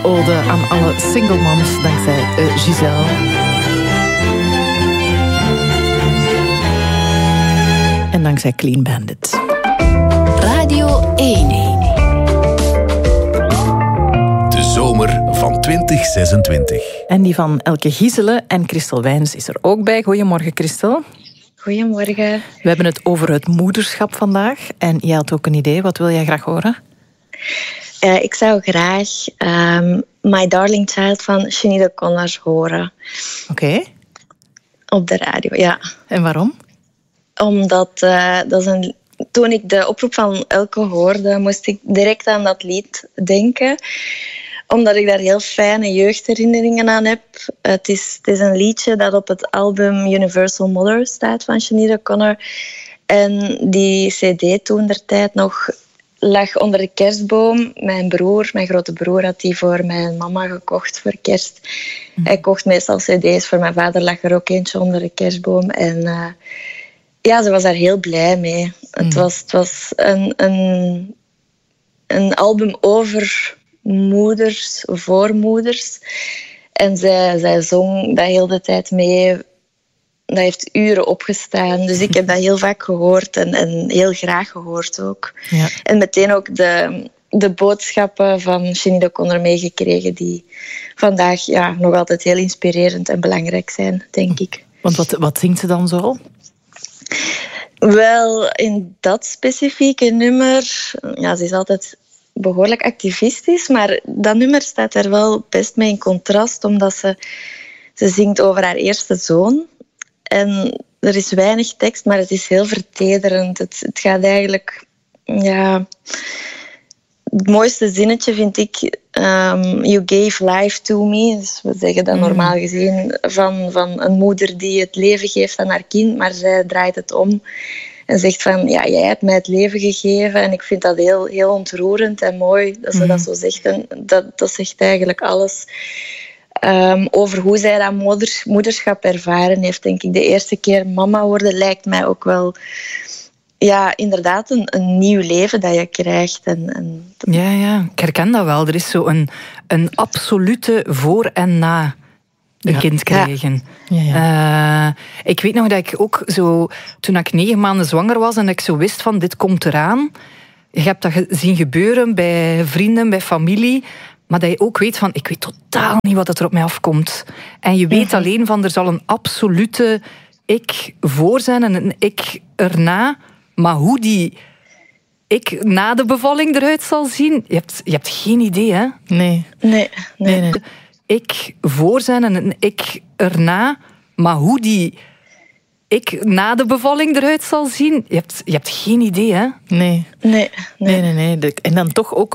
ode aan alle single moms dankzij Giselle. En dankzij Clean Bandit. Radio 1. De zomer van 2026. En die van Elke Gieselen en Christel Wijns is er ook bij. Goedemorgen, Christel. Goedemorgen. We hebben het over het moederschap vandaag. En jij had ook een idee. Wat wil jij graag horen? Ik zou graag My Darling Child van Sinead O'Connor horen. Oké. Op de radio, ja. En waarom? Omdat toen ik de oproep van Elke hoorde, moest ik direct aan dat lied denken. Omdat ik daar heel fijne jeugdherinneringen aan heb. Het is een liedje dat op het album Universal Mother staat van Sinead O'Connor. En die cd toentertijd nog lag onder de kerstboom. Mijn grote broer, had die voor mijn mama gekocht voor kerst. Hij kocht meestal cd's. Voor mijn vader lag er ook eentje onder de kerstboom. En ze was daar heel blij mee. Het was een album over moeders, voor moeders. En zij zong dat heel de tijd mee. Dat heeft uren opgestaan. Dus ik heb dat heel vaak gehoord en heel graag gehoord ook. Ja. En meteen ook de boodschappen van Sinead O'Connor meegekregen, die vandaag nog altijd heel inspirerend en belangrijk zijn, denk ik. Want wat zingt ze dan zo? Wel, in dat specifieke nummer, ze is altijd behoorlijk activistisch, maar dat nummer staat er wel best mee in contrast, omdat ze zingt over haar eerste zoon. En er is weinig tekst, maar het is heel vertederend. Het gaat eigenlijk... het mooiste zinnetje vind ik... you gave life to me. Dus we zeggen dat normaal gezien van een moeder die het leven geeft aan haar kind, maar zij draait het om en zegt van, jij hebt mij het leven gegeven. En ik vind dat heel, heel ontroerend en mooi dat ze dat zo zegt. En dat zegt eigenlijk alles over hoe zij dat moederschap ervaren heeft. Denk ik, de eerste keer mama worden lijkt mij ook wel... Ja, inderdaad, een nieuw leven dat je krijgt. Ja, ik herken dat wel. Er is zo een absolute voor en na een kind krijgen. Ja. Ik weet nog dat ik ook zo... Toen ik 9 maanden zwanger was en ik zo wist van dit komt eraan. Je hebt dat zien gebeuren bij vrienden, bij familie. Maar dat je ook weet van, ik weet totaal niet wat er op mij afkomt. En je weet alleen van, er zal een absolute ik voor zijn en een ik erna. Maar hoe die ik na de bevalling eruit zal zien, je hebt geen idee, hè? Nee. Ik voor zijn en een ik erna. Maar hoe die ik na de bevalling eruit zal zien, je hebt geen idee, hè? Nee. En dan toch ook